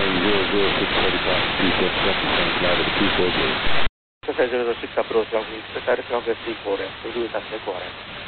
Passeggero 6 approach, runway 6 aircraft at 34, we do it at the quarter.